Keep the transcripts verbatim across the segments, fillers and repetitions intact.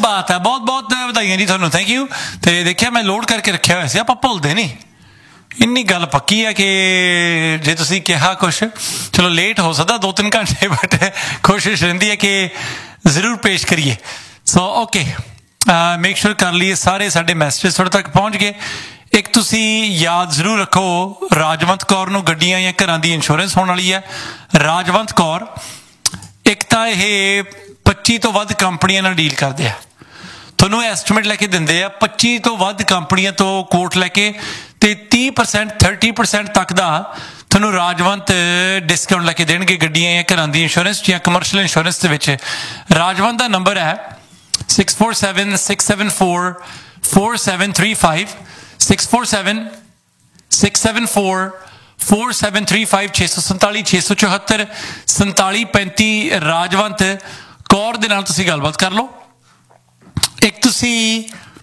ਬਾਤ ਹੈ, ਬਹੁਤ ਬਹੁਤ ਵਧਾਈਆਂ ਜੀ ਤੁਹਾਨੂੰ, ਥੈਂਕ ਯੂ। ਤੇ ਦੇਖਿਆ ਮੈਂ ਲੋਡ ਕਰਕੇ ਰੱਖਿਆ ਹੋਇਆ ਸੀ, ਆਪਾਂ ਭੁੱਲਦੇ ਨਹੀਂ। ਇੰਨੀ ਗੱਲ ਪੱਕੀ ਹੈ ਕਿ ਜੇ ਤੁਸੀਂ ਕਿਹਾ ਕੁਛ, ਚਲੋ ਲੇਟ ਹੋ ਸਕਦਾ ਦੋ ਤਿੰਨ ਘੰਟੇ, ਬਟ ਕੋਸ਼ਿਸ਼ ਰਹਿੰਦੀ ਹੈ ਕਿ ਜ਼ਰੂਰ ਪੇਸ਼ ਕਰੀਏ। ਸੋ ਓਕੇ, ਮੇਕ ਸ਼ੋਰ ਕਰ ਲਈਏ ਸਾਰੇ ਸਾਡੇ ਮੈਸੇਜ ਤੁਹਾਡੇ ਤੱਕ ਪਹੁੰਚ ਗਏ। ਇੱਕ ਤੁਸੀਂ ਯਾਦ ਜ਼ਰੂਰ ਰੱਖੋ, ਰਾਜਵੰਤ ਕੌਰ ਨੂੰ ਗੱਡੀਆਂ ਜਾਂ ਘਰਾਂ ਦੀ ਇੰਸ਼ੋਰੈਂਸ ਹੋਣ ਵਾਲੀ ਹੈ। ਰਾਜਵੰਤ ਕੌਰ ਇੱਕ ਤਾਂ ਇਹ ਪੱਚੀ ਤੋਂ ਵੱਧ ਕੰਪਨੀਆਂ ਨਾਲ ਡੀਲ ਕਰਦੇ ਆ, ਤੁਹਾਨੂੰ ਐਸਟੀਮੇਟ ਲੈ ਕੇ ਦਿੰਦੇ ਆ ਪੱਚੀ ਤੋਂ ਵੱਧ ਕੰਪਨੀਆਂ ਤੋਂ ਕੋਟ ਲੈ ਕੇ, ਤੇ ਤੀਹ ਪਰਸੈਂਟ ਥਰਟੀ ਪਰਸੈਂਟ ਤੱਕ ਦਾ ਤੁਹਾਨੂੰ ਰਾਜਵੰਤ ਡਿਸਕਾਊਂਟ ਲੈ ਕੇ ਦੇਣਗੇ ਗੱਡੀਆਂ ਜਾਂ ਘਰਾਂ ਦੀ ਇੰਸ਼ੋਰੈਂਸ ਜਾਂ ਕਮਰਸ਼ੀਅਲ ਇੰਸ਼ੋਰੈਂਸ ਦੇ ਵਿੱਚ। ਰਾਜਵੰਤ ਦਾ ਨੰਬਰ ਹੈ six four seven six seven four four seven three five, six four seven six seven four four seven three five, ਛੇ ਸੌ ਸੰਤਾਲੀ ਛੇ ਸੌ ਚੁਹੱਤਰ ਸੰਤਾਲੀ ਪੈਂਤੀ। ਰਾਜਵੰਤ ਕੌਰ ਦੇ ਨਾਲ ਤੁਸੀਂ ਗੱਲਬਾਤ ਕਰ ਲਓ। ਇੱਕ ਤੁਸੀਂ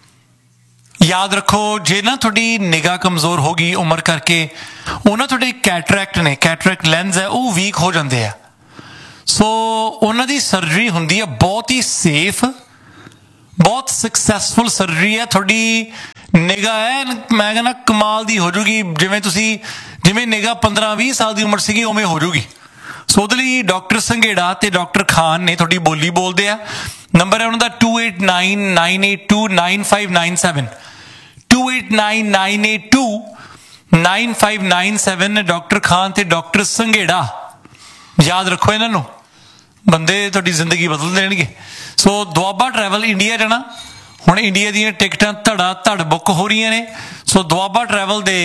ਯਾਦ ਰੱਖੋ, ਜੇ ਨਾ ਤੁਹਾਡੀ ਨਿਗਾਹ ਕਮਜ਼ੋਰ ਹੋ ਗਈ ਉਮਰ ਕਰਕੇ, ਉਹ ਨਾ ਤੁਹਾਡੇ ਕੈਟਰੈਕਟ ਨੇ, ਕੈਟਰੈਕਟ ਲੈਂਸ ਹੈ, ਉਹ ਵੀਕ ਹੋ ਜਾਂਦੇ ਆ। ਸੋ ਉਹਨਾਂ ਦੀ ਸਰਜਰੀ ਹੁੰਦੀ ਹੈ, ਬਹੁਤ ਹੀ ਸੇਫ, ਬਹੁਤ ਸਕਸੈਸਫੁਲ ਸਰਜਰੀ ਹੈ। ਤੁਹਾਡੀ ਨਿਗਾਹ ਹੈ, ਮੈਂ ਕਹਿੰਦਾ ਕਮਾਲ ਦੀ ਹੋ ਜੂਗੀ, ਜਿਵੇਂ ਤੁਸੀਂ ਜਿਵੇਂ ਨਿਗਾਹ ਪੰਦਰਾਂ ਵੀਹ ਸਾਲ ਦੀ ਉਮਰ ਸੀਗੀ ਉਵੇਂ ਹੋ ਜੂਗੀ। ਸੋ ਉਹਦੇ ਲਈ ਡਾਕਟਰ ਸੰਘੇੜਾ ਤੇ ਡਾਕਟਰ ਖਾਨ ਨੇ ਤੁਹਾਡੀ ਬੋਲੀ ਬੋਲਦੇ ਆ। ਨੰਬਰ ਹੈ ਉਹਨਾਂ ਦਾ to eight nine nine eight two nine five nine seven, to eight nine nine eight two nine five nine seven. Doctor Khan ਤੇ ਡਾਕਟਰ ਸੰਘੇੜਾ, ਯਾਦ ਰੱਖੋ ਇਹਨਾਂ ਨੂੰ, ਬੰਦੇ ਤੁਹਾਡੀ ਜ਼ਿੰਦਗੀ ਬਦਲ ਦੇਣਗੇ। ਸੋ ਦੁਆਬਾ ਟਰੈਵਲ ਇੰਡੀਆ ਜਾਣਾ, ਹੁਣ ਇੰਡੀਆ ਦੀਆਂ ਟਿਕਟਾਂ ਧੜਾ ਧੜ ਬੁੱਕ ਹੋ ਰਹੀਆਂ ਨੇ। ਸੋ ਦੁਆਬਾ ਟਰੈਵਲ ਦੇ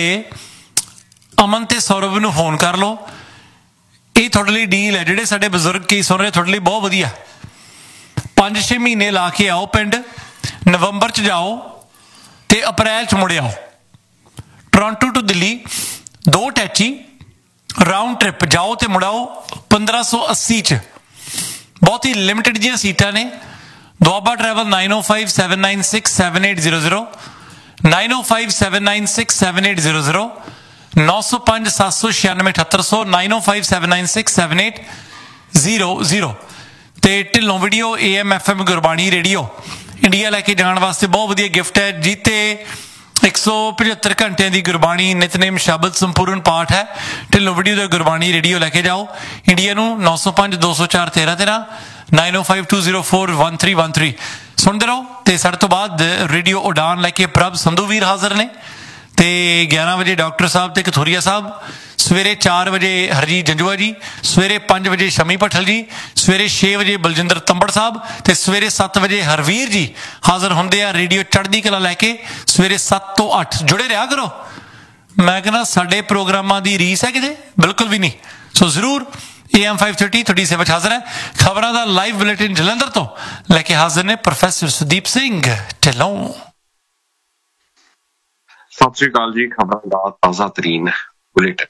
ਅਮਨ ਤੇ ਸੌਰਵ ਨੂੰ ਫੋਨ ਕਰ ਲਓ, ਇਹ ਤੁਹਾਡੇ ਲਈ ਡੀਲ ਹੈ। ਜਿਹੜੇ ਸਾਡੇ ਬਜ਼ੁਰਗ ਕੀ ਸੁਣ ਰਹੇ, ਤੁਹਾਡੇ ਲਈ ਬਹੁਤ ਵਧੀਆ। ਪੰਜ ਛੇ ਮਹੀਨੇ ਲਾ ਕੇ ਆਓ ਪਿੰਡ, ਨਵੰਬਰ 'ਚ ਜਾਓ ਤੇ ਅਪ੍ਰੈਲ 'ਚ ਮੁੜ ਆਓ। ਟੋਰਾਂਟੋ ਟੂ ਦਿੱਲੀ ਦੋ ਟੈਚੀ ਰਾਊਂਡ ਟ੍ਰਿਪ, ਜਾਓ ਤੇ ਮੁੜਾਓ ਪੰਦਰਾਂ ਸੌ ਅੱਸੀ 'ਚ, ਬਹੁਤ ਹੀ ਲਿਮਿਟਡ ਜਿਹੀਆਂ ਸੀਟਾਂ ਨੇ। ਦੁਆਬਾ ਟਰੈਵਲ ਨਾਈਨ ਓ five seven nine six seven eight zero zero, nine ਓ five seven nine six seven eight zero zero, ਨੌ ਸੌ ਪੰਜ ਸੱਤ ਸੌ ਛਿਆਨਵੇਂ ਅਠੱਤਰ ਸੌ, ਨਾਈਨ ਓ five seven nine six seven eight zero zero. ਤੇ Dhillon video A M F M Gurbani radio India ਲੈ ਕੇ ਜਾਣ ਵਾਸਤੇ ਬਹੁਤ ਵਧੀਆ ਗਿਫਟ ਹੈ। ਜੀਤੇ ਇੱਕ ਸੌ ਪਝੱਤਰ ਘੰਟਿਆਂ ਦੀ ਗੁਰਬਾਣੀ ਨਿਤਨੇਮ ਸ਼ਬਦ ਸੰਪੂਰਨ ਪਾਠ ਹੈ। ਢਿੱਲੋਂ ਵੀਡੀਓ ਦਾ ਗੁਰਬਾਣੀ ਰੇਡੀਓ ਲੈ ਕੇ ਜਾਓ ਇੰਡੀਆ ਨੂੰ, ਨੌ ਸੌ ਪੰਜ ਦੋ ਸੌ ਚਾਰ ਤੇਰਾਂ ਤੇਰਾਂ, ਨਾਈਨ ਓ five two zero four one three one three. ਸੁਣਦੇ ਰਹੋ। ਤੇ ਸਾਡੇ ਤੋਂ ਬਾਅਦ ਰੇਡੀਓ ਉਡਾਨ ਲੈ ਕੇ ਪ੍ਰਭ ਸੰਧੂ ਵੀਰ ਹਾਜ਼ਰ ਨੇ, ਤੇ ਗਿਆਰਾਂ ਵਜੇ ਡਾਕਟਰ ਸਾਹਿਬ ਤੇ ਕਥੂਰੀਆ ਸਾਹਿਬ, ਸਵੇਰੇ ਚਾਰ ਵਜੇ ਹਰਜੀਤ ਜੰਜੂਆ ਜੀ, ਸਵੇਰੇ ਪੰਜ ਵਜੇ ਸ਼ਮੀ ਭੱਠਲ ਜੀ, ਸਵੇਰੇ ਛੇ ਵਜੇ ਬਲਜਿੰਦਰ ਤੰਬੜ ਸਾਹਿਬ, ਤੇ ਸਵੇਰੇ ਸੱਤ ਵਜੇ ਹਰਵੀਰ ਜੀ ਹਾਜ਼ਰ ਹੁੰਦੇ ਆ ਰੇਡੀਓ ਚੜ੍ਹਦੀ ਕਲਾ ਲੈ ਕੇ, ਸਵੇਰੇ ਸੱਤ ਤੋਂ ਅੱਠ। ਜੁੜੇ ਰਿਹਾ ਕਰੋ। ਮੈਂ ਕਹਿੰਦਾ ਸਾਡੇ ਪ੍ਰੋਗਰਾਮਾਂ ਦੀ ਰੀਸ ਹੈ ਕਿਤੇ, ਬਿਲਕੁਲ ਵੀ ਨਹੀਂ। ਸੋ ਜ਼ਰੂਰ ਏ ਐਮ ਫਾਈਵ ਥਰਟੀ ਤੁਹਾਡੀ ਸੇਵਾ 'ਚ ਹਾਜ਼ਰ ਹੈ। ਖਬਰਾਂ ਦਾ ਲਾਈਵ ਬੁਲੇਟਿਨ ਜਲੰਧਰ ਤੋਂ ਲੈ ਕੇ ਹਾਜ਼ਰ ਨੇ ਪ੍ਰੋਫੈਸਰ ਸੁਦੀਪ ਸਿੰਘ ਢਿੱਲੋਂ। ਸਤਿ ਸ੍ਰੀ ਅਕਾਲ ਜੀ। ਖਬਰਾਂ ਦਾ ਤਾਜ਼ਾ ਤਰੀਨ ਬੁਲੇਟਿਨ।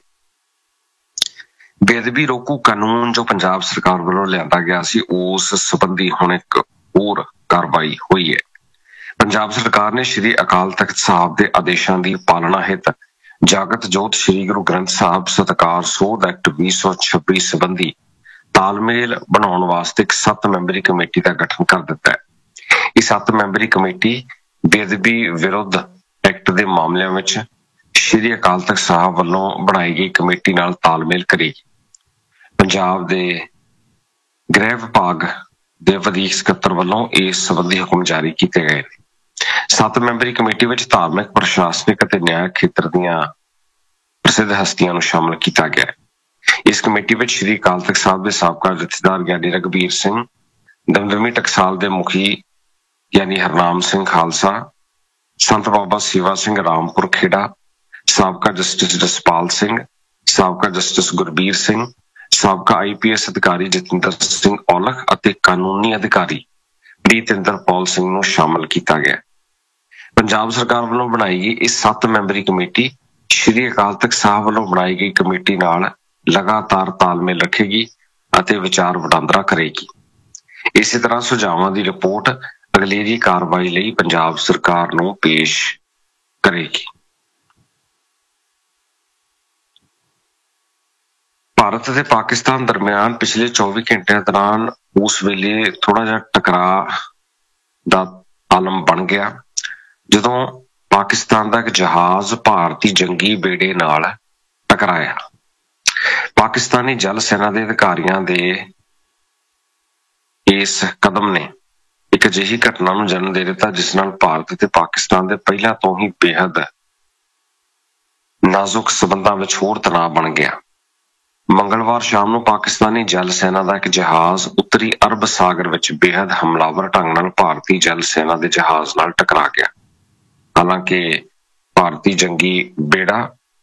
ਬੇਅਦਬੀ ਰੋਕੂ ਕਾਨੂੰਨ ਜੋ ਪੰਜਾਬ ਸਰਕਾਰ ਵੱਲੋਂ ਲਿਆਂਦਾ ਗਿਆ ਸੀ, ਉਸ ਸੰਬੰਧੀ ਹੁਣ ਇੱਕ ਹੋਰ ਕਾਰਵਾਈ ਹੋਈ ਹੈ। ਪੰਜਾਬ ਸਰਕਾਰ ਨੇ ਸ਼੍ਰੀ ਅਕਾਲ ਤਖਤ ਸਾਹਿਬ ਦੇ ਆਦੇਸ਼ਾਂ ਦੀ ਪਾਲਣਾ ਹਿੱਤ ਜਾਗਤ ਜੋਤ ਸ਼੍ਰੀ ਗੁਰੂ ਗ੍ਰੰਥ ਸਾਹਿਬ ਸਤਿਕਾਰ ਸੋਧ ਐਕਟ ਵੀਹ ਸੌ ਛੱਬੀ ਸੰਬੰਧੀ ਤਾਲਮੇਲ ਬਣਾਉਣ ਵਾਸਤੇ ਇੱਕ ਸੱਤ ਮੈਂਬਰੀ ਕਮੇਟੀ ਦਾ ਗਠਨ ਕਰ ਦਿੱਤਾ ਹੈ। ਇਹ ਸੱਤ ਮੈਂਬਰੀ ਕਮੇਟੀ ਬੇਅਦਬੀ ਵਿਰੁੱਧ ਐਕਟ ਦੇ ਮਾਮਲਿਆਂ ਵਿੱਚ ਸ਼੍ਰੀ ਅਕਾਲ ਤਖਤ ਸਾਹਿਬ ਵੱਲੋਂ ਬਣਾਈ ਗਈ ਕਮੇਟੀ ਨਾਲ ਤਾਲਮੇਲ ਕਰੇਗੀ। ਪੰਜਾਬ ਦੇ ਗ੍ਰਹਿ ਵਿਭਾਗ ਦੇ ਵਧੀਕ ਸਕੱਤਰ ਵੱਲੋਂ ਇਸ ਸੰਬੰਧੀ ਹੁਕਮ ਜਾਰੀ ਕੀਤੇ ਗਏ ਨੇ। ਸੱਤ ਮੈਂਬਰੀ ਕਮੇਟੀ ਵਿੱਚ ਧਾਰਮਿਕ, ਪ੍ਰਸ਼ਾਸਨਿਕ ਅਤੇ ਨਿਆਂ ਖੇਤਰ ਦੀਆਂ ਪ੍ਰਸਿੱਧ ਹਸਤੀਆਂ ਨੂੰ ਸ਼ਾਮਲ ਕੀਤਾ ਗਿਆ ਹੈ। ਇਸ ਕਮੇਟੀ ਵਿੱਚ ਸ਼੍ਰੀ ਅਕਾਲ ਤਖਤ ਸਾਹਿਬ ਦੇ ਸਾਬਕਾ ਜਥੇਦਾਰ ਗਿਆਨੀ ਰਘਬੀਰ ਸਿੰਘ, ਦਮਦਮੀ ਟਕਸਾਲ ਦੇ ਮੁਖੀ ਗਿਆਨੀ ਹਰਨਾਮ ਸਿੰਘ ਖਾਲਸਾ, ਸੰਤ ਬਾਬਾ ਸੇਵਾ ਸਿੰਘ ਰਾਮਪੁਰ ਖੇੜਾ, ਸਾਬਕਾ ਜਸਟਿਸ ਜਸਪਾਲ ਸਿੰਘ, ਸਾਬਕਾ ਜਸਟਿਸ ਗੁਰਬੀਰ ਸਿੰਘ, ਸਾਬਕਾ ਆਈ ਪੀ ਐਸ ਅਧਿਕਾਰੀ ਜਤਿੰਦਰ ਸਿੰਘ ਔਲਖ ਅਤੇ ਕਾਨੂੰਨੀ ਅਧਿਕਾਰੀ ਪ੍ਰੀਤਿੰਦਰ ਪੌਲ ਸਿੰਘ ਨੂੰ ਸ਼ਾਮਲ ਕੀਤਾ ਗਿਆ। ਪੰਜਾਬ ਸਰਕਾਰ ਵੱਲੋਂ ਬਣਾਈ ਗਈ ਇਸ ਸੱਤ ਮੈਂਬਰੀ ਕਮੇਟੀ ਸ਼੍ਰੀ ਅਕਾਲ ਤਖਤ ਸਾਹਿਬ ਵੱਲੋਂ ਬਣਾਈ ਗਈ ਕਮੇਟੀ ਨਾਲ ਲਗਾਤਾਰ ਤਾਲਮੇਲ ਰੱਖੇਗੀ ਅਤੇ ਵਿਚਾਰ ਵਟਾਂਦਰਾ ਕਰੇਗੀ। ਇਸੇ ਤਰ੍ਹਾਂ ਸੁਝਾਵਾਂ ਦੀ ਰਿਪੋਰਟ ਅਗਲੇਰੀ ਕਾਰਵਾਈ ਲਈ ਪੰਜਾਬ ਸਰਕਾਰ ਨੂੰ ਪੇਸ਼ ਕਰੇਗੀ। ਭਾਰਤ ਅਤੇ ਪਾਕਿਸਤਾਨ ਦਰਮਿਆਨ ਪਿਛਲੇ ਚੌਵੀ ਘੰਟਿਆਂ ਦੌਰਾਨ ਉਸ ਵੇਲੇ ਥੋੜਾ ਜਿਹਾ ਟਕਰਾਅ ਦਾ ਆਲਮ ਬਣ ਗਿਆ ਜਦੋਂ ਪਾਕਿਸਤਾਨ ਦਾ ਇੱਕ ਜਹਾਜ਼ ਭਾਰਤੀ ਜੰਗੀ ਬੇੜੇ ਨਾਲ ਟਕਰਾਇਆ। ਪਾਕਿਸਤਾਨੀ ਜਲ ਸੈਨਾ ਦੇ ਅਧਿਕਾਰੀਆਂ ਦੇ ਇਸ ਕਦਮ ਨੇ ਇੱਕ ਅਜਿਹੀ ਘਟਨਾ ਨੂੰ ਜਨਮ ਦੇ ਦਿੱਤਾ ਜਿਸ ਨਾਲ ਭਾਰਤ ਅਤੇ ਪਾਕਿਸਤਾਨ ਦੇ ਪਹਿਲਾਂ ਤੋਂ ਹੀ ਬੇਹੱਦ ਨਾਜ਼ੁਕ ਸਬੰਧਾਂ ਵਿੱਚ ਹੋਰ ਤਣਾਅ ਬਣ ਗਿਆ। ਮੰਗਲਵਾਰ ਸ਼ਾਮ ਨੂੰ ਪਾਕਿਸਤਾਨੀ ਜਲ ਸੈਨਾ ਦਾ ਇੱਕ ਜਹਾਜ਼ ਉੱਤਰੀ ਅਰਬ ਸਾਗਰ ਵਿੱਚ ਬੇਹੱਦ ਹਮਲਾਵਰ ਢੰਗ ਨਾਲ ਭਾਰਤੀ ਜਲ ਸੈਨਾ ਦੇ ਜਹਾਜ਼ ਨਾਲ ਟਕਰਾ ਗਿਆ। ਹਾਲਾਂਕਿ ਭਾਰਤੀ ਜੰਗੀ ਬੇੜਾ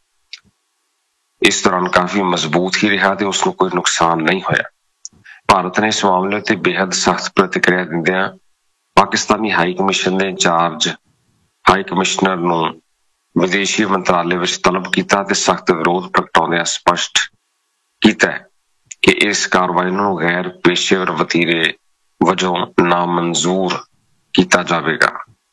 ਇਸ ਦੌਰਾਨ ਕਾਫੀ ਮਜ਼ਬੂਤ ਹੀ ਰਿਹਾ ਤੇ ਉਸ ਨੂੰ ਕੋਈ ਨੁਕਸਾਨ ਨਹੀਂ ਹੋਇਆ। ਭਾਰਤ ਨੇ ਇਸ ਮਾਮਲੇ ਉੱਤੇ ਬੇਹੱਦ ਸਖਤ ਪ੍ਰਤੀਕਿਰਿਆ ਦਿੰਦਿਆਂ ਪਾਕਿਸਤਾਨੀ ਹਾਈ ਕਮਿਸ਼ਨ ਦੇ ਇੰਚਾਰਜ ਹਾਈ ਕਮਿਸ਼ਨਰ ਨੂੰ ਵਿਦੇਸ਼ੀ ਮੰਤਰਾਲੇ ਵਿੱਚ ਤਲਬ ਕੀਤਾ ਤੇ ਸਖਤ ਵਿਰੋਧ ਪ੍ਰਗਟਾਉਂਦਿਆਂ ਸਪਸ਼ਟ ਕੀਤਾ ਕਿ ਇਸ ਕਾਰਵਾਈ ਨੂੰ ਗੈਰ ਪੇਸ਼ੇਵਰ ਵਤੀਰੇ ਵਜੋਂ ਨਾਮਨਜ਼ੂਰ ਕੀਤਾ ਜਾਵੇਗਾ।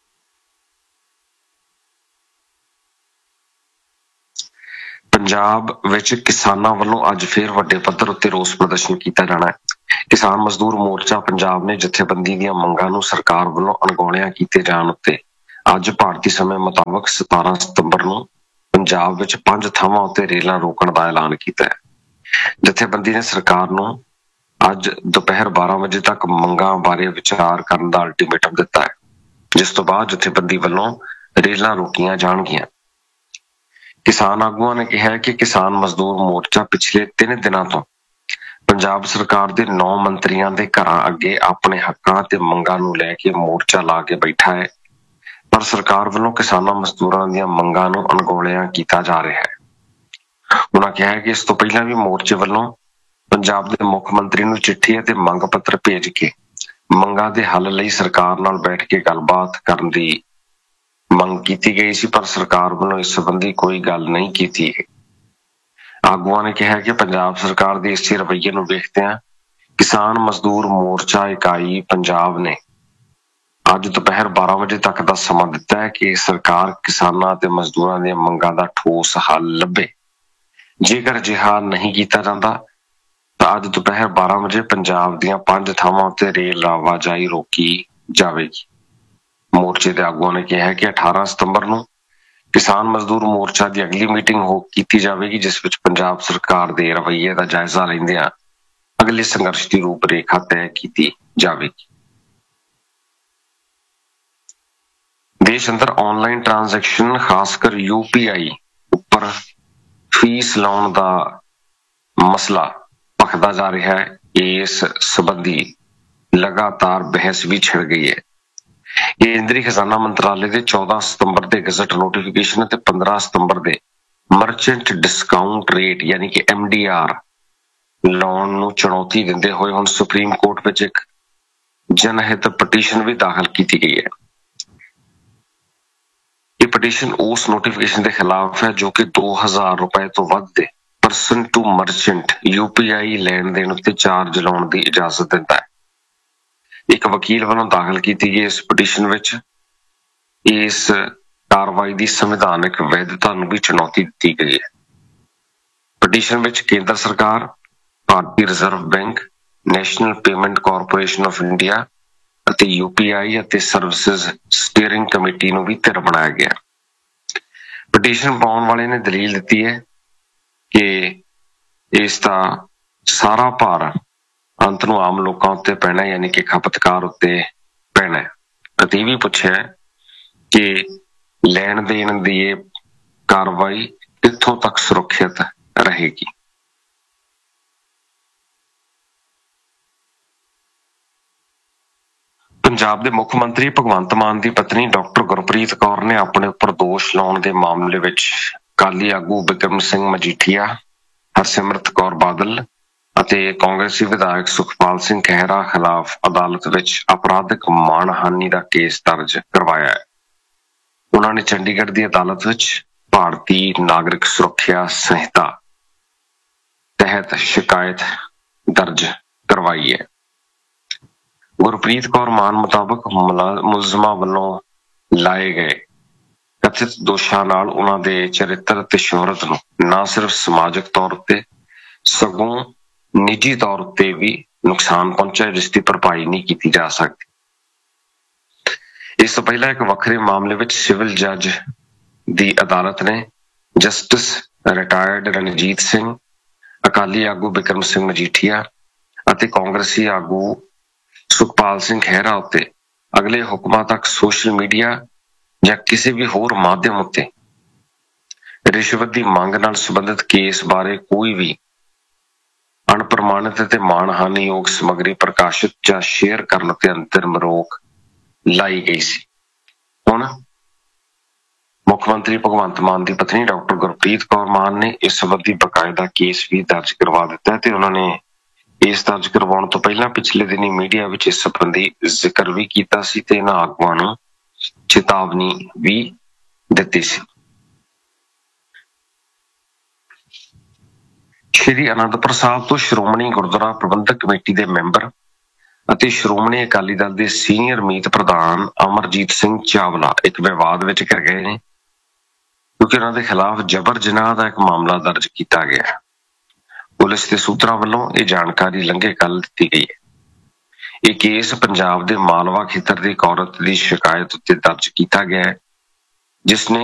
ਪੰਜਾਬ ਵਿੱਚ ਕਿਸਾਨਾਂ ਵੱਲੋਂ ਅੱਜ ਫੇਰ ਵੱਡੇ ਪੱਧਰ ਉੱਤੇ ਰੋਸ ਪ੍ਰਦਰਸ਼ਨ ਕੀਤਾ ਜਾਣਾ ਹੈ। ਕਿਸਾਨ ਮਜ਼ਦੂਰ ਮੋਰਚਾ ਪੰਜਾਬ ਨੇ ਜਥੇਬੰਦੀ ਦੀਆਂ ਮੰਗਾਂ ਨੂੰ ਸਰਕਾਰ ਵੱਲੋਂ ਅਣਗੌਲਿਆ ਕੀਤੇ ਜਾਣ ਉੱਤੇ ਅੱਜ ਭਾਰਤੀ ਸਮੇਂ ਮੁਤਾਬਕ ਸਤਾਰਾਂ ਸਤੰਬਰ ਨੂੰ ਪੰਜਾਬ ਵਿੱਚ ਪੰਜ ਥਾਵਾਂ ਉੱਤੇ ਰੇਲਾਂ ਰੋਕਣ ਦਾ ਐਲਾਨ ਕੀਤਾ ਹੈ। ਜਥੇਬੰਦੀ ਨੇ ਸਰਕਾਰ ਨੂੰ ਅੱਜ ਦੁਪਹਿਰ ਬਾਰਾਂ ਵਜੇ ਤੱਕ ਮੰਗਾਂ ਬਾਰੇ ਵਿਚਾਰ ਕਰਨ ਦਾ ਅਲਟੀਮੇਟਮ ਦਿੱਤਾ ਹੈ, ਜਿਸ ਤੋਂ ਬਾਅਦ ਜਥੇਬੰਦੀ ਵੱਲੋਂ ਰੇਲਾਂ ਰੋਕੀਆਂ ਜਾਣਗੀਆਂ। ਕਿਸਾਨ ਆਗੂਆਂ ਨੇ ਕਿਹਾ ਕਿ ਕਿਸਾਨ ਮਜ਼ਦੂਰ ਮੋਰਚਾ ਪਿਛਲੇ ਤਿੰਨ ਦਿਨਾਂ ਤੋਂ ਪੰਜਾਬ ਸਰਕਾਰ ਦੇ ਨੌ ਮੰਤਰੀਆਂ ਦੇ ਘਰਾਂ ਅੱਗੇ ਆਪਣੇ ਹੱਕਾਂ ਤੇ ਮੰਗਾਂ ਨੂੰ ਲੈ ਕੇ ਮੋਰਚਾ ਲਾ ਕੇ ਬੈਠਾ ਹੈ, ਪਰ ਸਰਕਾਰ ਵੱਲੋਂ ਕਿਸਾਨਾਂ ਮਜ਼ਦੂਰਾਂ ਦੀਆਂ ਮੰਗਾਂ ਨੂੰ ਅਣਗੌਲਿਆ ਕੀਤਾ ਜਾ ਰਿਹਾ ਹੈ। ਉਹਨਾਂ ਕਿਹਾ ਕਿ ਇਸ ਤੋਂ ਪਹਿਲਾਂ ਵੀ ਮੋਰਚੇ ਵੱਲੋਂ ਪੰਜਾਬ ਦੇ ਮੁੱਖ ਮੰਤਰੀ ਨੂੰ ਚਿੱਠੀ ਅਤੇ ਮੰਗ ਪੱਤਰ ਭੇਜ ਕੇ ਮੰਗਾਂ ਦੇ ਹੱਲ ਲਈ ਸਰਕਾਰ ਨਾਲ ਬੈਠ ਕੇ ਗੱਲਬਾਤ ਕਰਨ ਦੀ ਮੰਗ ਕੀਤੀ ਗਈ ਸੀ, ਪਰ ਸਰਕਾਰ ਵੱਲੋਂ ਇਸ ਸੰਬੰਧੀ ਕੋਈ ਗੱਲ ਨਹੀਂ ਕੀਤੀ ਗਈ। ਆਗੂਆਂ ਨੇ ਕਿਹਾ ਕਿ ਪੰਜਾਬ ਸਰਕਾਰ ਦੇ ਇਸੇ ਰਵੱਈਏ ਨੂੰ ਵੇਖਦਿਆਂ ਕਿਸਾਨ ਮਜ਼ਦੂਰ ਮੋਰਚਾ ਇਕਾਈ ਪੰਜਾਬ ਨੇ ਅੱਜ ਦੁਪਹਿਰ ਬਾਰਾਂ ਵਜੇ ਤੱਕ ਦਾ ਸਮਾਂ ਦਿੱਤਾ ਹੈ ਕਿ ਸਰਕਾਰ ਕਿਸਾਨਾਂ ਅਤੇ ਮਜ਼ਦੂਰਾਂ ਦੀਆਂ ਮੰਗਾਂ ਦਾ ਠੋਸ ਹੱਲ ਲੱਭੇ। ਜੇਕਰ ਅਜਿਹਾ ਨਹੀਂ ਕੀਤਾ ਜਾਂਦਾ ਤਾਂ ਅੱਜ ਦੁਪਹਿਰ ਬਾਰਾਂ ਵਜੇ ਪੰਜਾਬ ਦੀਆਂ ਪੰਜ ਥਾਵਾਂ ਉੱਤੇ ਰੇਲ ਆਵਾਜਾਈ ਰੋਕੀ ਜਾਵੇਗੀ। ਮੋਰਚੇ ਦੇ ਆਗੂਆਂ ਨੇ ਕਿਹਾ ਕਿ ਅਠਾਰਾਂ ਸਤੰਬਰ ਨੂੰ ਕਿਸਾਨ ਮਜ਼ਦੂਰ ਮੋਰਚਾ ਦੀ ਅਗਲੀ ਮੀਟਿੰਗ ਹੋ ਕੀਤੀ ਜਾਵੇਗੀ, ਜਿਸ ਵਿੱਚ ਪੰਜਾਬ ਸਰਕਾਰ ਦੇ ਰਵੱਈਏ ਦਾ ਜਾਇਜ਼ਾ ਲੈਂਦਿਆਂ ਅਗਲੇ ਸੰਘਰਸ਼ ਦੀ ਰੂਪਰੇਖਾ ਤੈਅ ਕੀਤੀ ਜਾਵੇਗੀ। ਦੇਸ਼ ਅੰਦਰ ਆਨਲਾਈਨ ਟ੍ਰਾਂਜੈਕਸ਼ਨ ਖਾਸ ਕਰ ਯੂ ਪੀ ਆਈ ਉੱਪਰ ਫੀਸ ਲਾਉਣ ਦਾ ਮਸਲਾ ਭਖਦਾ ਜਾ ਰਿਹਾ ਹੈ। ਇਸ ਸੰਬੰਧੀ ਲਗਾਤਾਰ ਬਹਿਸ ਵੀ ਛਿੜ ਗਈ ਹੈ। ਕੇਂਦਰੀ ਖਜ਼ਾਨਾ ਮੰਤਰਾਲੇ ਦੇ ਚੌਦਾਂ ਸਤੰਬਰ ਦੇ ਗਜ਼ਟ ਨੋਟੀਫਿਕੇਸ਼ਨ ਅਤੇ ਪੰਦਰਾਂ ਸਤੰਬਰ ਦੇ ਮਰਚੈਂਟ ਡਿਸਕਾਊਂਟ ਰੇਟ ਯਾਨੀ ਕਿ ਐਮ ਡੀ ਆਰ ਲਾਉਣ ਨੂੰ ਚੁਣੌਤੀ ਦਿੰਦੇ ਹੋਏ ਹੁਣ ਸੁਪਰੀਮ ਕੋਰਟ ਵਿੱਚ ਇੱਕ ਜਨਹਿਤ ਪਟੀਸ਼ਨ ਵੀ ਦਾਖਲ ਕੀਤੀ ਗਈ ਹੈ। ਇਹ ਪਟੀਸ਼ਨ ਉਸ ਨੋਟੀਫਿਕੇਸ਼ਨ ਦੇ ਖਿਲਾਫ ਹੈ ਜੋ ਕਿ ਦੋ ਹਜ਼ਾਰ ਰੁਪਏ ਤੋਂ ਵੱਧ ਦੇ person to merchant U P ਆਈ ਲੈਣ ਦੇਣ ਉੱਤੇ ਚਾਰਜ ਲਾਉਣ ਦੀ ਇਜਾਜ਼ਤ ਦਿੰਦਾ ਹੈ। ਇੱਕ ਵਕੀਲ ਵੱਲੋਂ ਦਾਖਲ ਕੀਤੀ ਗਈ ਇਸ ਪਟੀਸ਼ਨ ਵਿੱਚ ਇਸ ਕਾਰਵਾਈ ਦੀ ਸੰਵਿਧਾਨਕ ਵੈਧਤਾ ਨੂੰ ਵੀ ਚੁਣੌਤੀ ਦਿੱਤੀ ਗਈ ਹੈ। ਪਟੀਸ਼ਨ ਵਿੱਚ ਕੇਂਦਰ ਸਰਕਾਰ, ਭਾਰਤੀ reserve bank, national payment corporation of India ਅਤੇ ਯੂ ਪੀ ਆਈ ਅਤੇ ਸਰਵਿਸਿਜ਼ ਸਟੀਅਰਿੰਗ ਕਮੇਟੀ ਨੂੰ ਵੀ ਧਿਰ ਬਣਾਇਆ ਗਿਆ। ਪਟੀਸ਼ਨ ਪਾਉਣ ਵਾਲੇ ਨੇ ਦਲੀਲ ਦਿੱਤੀ ਹੈ ਕਿ ਇਸ ਦਾ ਸਾਰਾ ਭਾਰ ਅੰਤ ਨੂੰ ਆਮ ਲੋਕਾਂ ਉੱਤੇ ਪੈਣਾ, ਯਾਨੀ ਕਿ ਖਪਤਕਾਰ ਉੱਤੇ ਪੈਣਾ, ਅਤੇ ਇਹ ਵੀ ਪੁੱਛਿਆ ਕਿ ਲੈਣ ਦੇਣ ਦੀ ਇਹ ਕਾਰਵਾਈ ਕਿੱਥੋਂ ਤੱਕ ਸੁਰੱਖਿਅਤ ਰਹੇਗੀ। ਪੰਜਾਬ ਦੇ ਮੁੱਖ ਮੰਤਰੀ ਭਗਵੰਤ ਮਾਨ ਦੀ ਪਤਨੀ ਡਾਕਟਰ ਗੁਰਪ੍ਰੀਤ ਕੌਰ ਨੇ ਆਪਣੇ ਉੱਪਰ ਦੋਸ਼ ਲਾਉਣ ਦੇ ਮਾਮਲੇ ਵਿੱਚ ਅਕਾਲੀ ਆਗੂ ਬਿਕਰਮ ਸਿੰਘ ਮਜੀਠੀਆ, ਹਰਸਿਮਰਤ ਕੌਰ ਬਾਦਲ ਅਤੇ ਕਾਂਗਰਸੀ ਵਿਧਾਇਕ ਸੁਖਪਾਲ ਸਿੰਘ ਖਹਿਰਾ ਖਿਲਾਫ ਅਦਾਲਤ ਵਿੱਚ ਅਪਰਾਧਿਕ ਮਾਣਹਾਨੀ ਦਾ ਕੇਸ ਦਰਜ ਕਰਵਾਇਆ ਹੈ। ਉਹਨਾਂ ਨੇ ਚੰਡੀਗੜ੍ਹ ਦੀ ਅਦਾਲਤ ਵਿੱਚ ਭਾਰਤੀ ਨਾਗਰਿਕ ਸੁਰੱਖਿਆ ਸੰਹਿਤਾ ਤਹਿਤ ਸ਼ਿਕਾਇਤ ਦਰਜ ਕਰਵਾਈ ਹੈ। ਗੁਰਪ੍ਰੀਤ ਕੌਰ ਮਾਨ ਮੁਤਾਬਕ ਮੁਲਜ਼ਮਾਂ ਵੱਲੋਂ ਲਾਏ ਗਏ ਕਥਿਤ ਦੋਸ਼ਾਂ ਨਾਲ ਉਹਨਾਂ ਦੇ ਚਰਿੱਤਰ ਅਤੇ ਸ਼ੋਹਰਤ ਨੂੰ ਨਾ ਸਿਰਫ ਸਮਾਜਿਕ ਤੌਰ ਉੱਤੇ ਸਗੋਂ ਨਿੱਜੀ ਤੌਰ ਉੱਤੇ ਵੀ ਨੁਕਸਾਨ ਪਹੁੰਚਿਆ, ਜਿਸ ਦੀ ਭਰਪਾਈ ਨਹੀਂ ਕੀਤੀ ਜਾ ਸਕਦੀ। ਇਸ ਤੋਂ ਪਹਿਲਾਂ ਇੱਕ ਵੱਖਰੇ ਮਾਮਲੇ ਵਿੱਚ ਸਿਵਲ ਜੱਜ ਦੀ ਅਦਾਲਤ ਨੇ ਜਸਟਿਸ ਰਿਟਾਇਰਡ ਰਣਜੀਤ ਸਿੰਘ, ਅਕਾਲੀ ਆਗੂ ਬਿਕਰਮ ਸਿੰਘ ਮਜੀਠੀਆ ਅਤੇ ਕਾਂਗਰਸੀ ਆਗੂ ਸੁਖਪਾਲ ਸਿੰਘ ਖਹਿਰਾ ਉੱਤੇ ਅਗਲੇ ਹੁਕਮਾਂ ਤੱਕ ਸੋਸ਼ਲ ਮੀਡੀਆ ਜਾਂ ਕਿਸੇ ਵੀ ਹੋਰ ਮਾਧਿਅਮ ਉੱਤੇ ਰਿਸ਼ਵਤ ਦੀ ਮੰਗ ਨਾਲ ਸੰਬੰਧਿਤ ਕੇਸ ਬਾਰੇ ਕੋਈ ਵੀ ਅਣਪ੍ਰਮਾਣਿਤ ਅਤੇ ਮਾਣਹਾਨੀਯੋਗ ਸਮੱਗਰੀ ਪ੍ਰਕਾਸ਼ਿਤ ਜਾਂ ਸ਼ੇਅਰ ਕਰਨ ਉੱਤੇ ਅੰਤਰਿਮ ਰੋਕ ਲਾਈ ਗਈ ਸੀ। ਹੁਣ ਮੁੱਖ ਮੰਤਰੀ ਭਗਵੰਤ ਮਾਨ ਦੀ ਪਤਨੀ ਡਾਕਟਰ ਗੁਰਪ੍ਰੀਤ ਕੌਰ ਮਾਨ ਨੇ ਇਸ ਸੰਬੰਧੀ ਬਕਾਇਦਾ ਕੇਸ ਵੀ ਦਰਜ ਕਰਵਾ ਦਿੱਤਾ ਤੇ ਉਹਨਾਂ ਨੇ ਇਸ ਦਰਜ ਕਰਵਾਉਣ ਤੋਂ ਪਹਿਲਾਂ ਪਿਛਲੇ ਦਿਨੀ ਮੀਡੀਆ ਵਿੱਚ ਇਸ ਸੰਬੰਧੀ ਜ਼ਿਕਰ ਵੀ ਕੀਤਾ ਸੀ ਤੇ ਇਹਨਾਂ ਆਗੂਆਂ ਨੂੰ ਚੇਤਾਵਨੀ ਵੀ ਦਿੱਤੀ ਸੀ। ਸ਼੍ਰੀ ਅਨੰਦਪੁਰ ਸਾਹਿਬ ਤੋਂ ਸ਼੍ਰੋਮਣੀ ਗੁਰਦੁਆਰਾ ਪ੍ਰਬੰਧਕ ਕਮੇਟੀ ਦੇ ਮੈਂਬਰ ਅਤੇ ਸ਼੍ਰੋਮਣੀ ਅਕਾਲੀ ਦਲ ਦੇ ਸੀਨੀਅਰ ਮੀਤ ਪ੍ਰਧਾਨ ਅਮਰਜੀਤ ਸਿੰਘ ਚਾਵਲਾ ਇੱਕ ਵਿਵਾਦ ਵਿੱਚ ਘਿਰ ਗਏ ਨੇ ਕਿਉਂਕਿ ਉਹਨਾਂ ਦੇ ਖਿਲਾਫ ਜਬਰ ਜਨਾਹ ਦਾ ਇੱਕ ਮਾਮਲਾ ਦਰਜ ਕੀਤਾ ਗਿਆ। ਪੁਲਿਸ ਦੇ ਸੂਤਰਾਂ ਵੱਲੋਂ ਇਹ ਜਾਣਕਾਰੀ ਲੰਘੇ ਕੱਲ੍ਹ ਦਿੱਤੀ ਗਈ ਹੈ। ਇਹ ਕੇਸ ਪੰਜਾਬ ਦੇ ਮਾਲਵਾ ਖੇਤਰ ਦੀ ਇੱਕ ਔਰਤ ਦੀ ਸ਼ਿਕਾਇਤ ਉੱਤੇ ਦਰਜ ਕੀਤਾ ਗਿਆ ਹੈ ਜਿਸ ਨੇ